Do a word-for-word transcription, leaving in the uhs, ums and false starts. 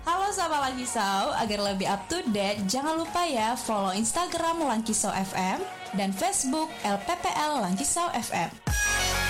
Halo sahabat Langkisau, agar lebih up to date, jangan lupa ya follow Instagram Langkisau F M dan Facebook L P P L Langkisau F M.